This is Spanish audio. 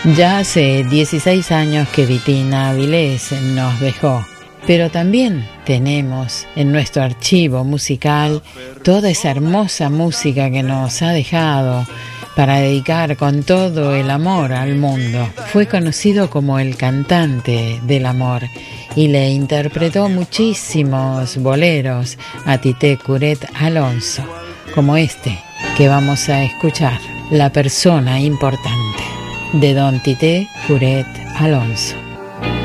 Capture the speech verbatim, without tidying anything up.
Ya hace dieciséis años que Vitina Avilés nos dejó, pero también tenemos en nuestro archivo musical toda esa hermosa música que nos ha dejado para dedicar con todo el amor al mundo. Fue conocido como el cantante del amor y le interpretó muchísimos boleros a Tité Curet Alonso, como este que vamos a escuchar, La persona importante, de don Tité Curet Alonso.